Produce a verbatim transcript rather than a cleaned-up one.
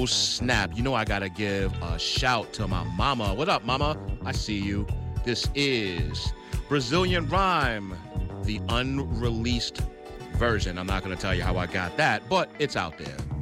Oh, snap. You know I got to give a shout to my mama. What up, mama? I see you. This is Brazilian Rhyme, the unreleased version. I'm not going to tell you how I got that, but it's out there.